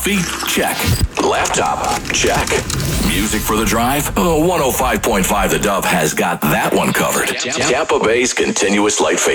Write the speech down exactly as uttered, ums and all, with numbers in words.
Coffee? Check. Laptop? Check. Music for the drive? Oh, one oh five point five The Dove has got that one covered. Tampa Bay's continuous light fade.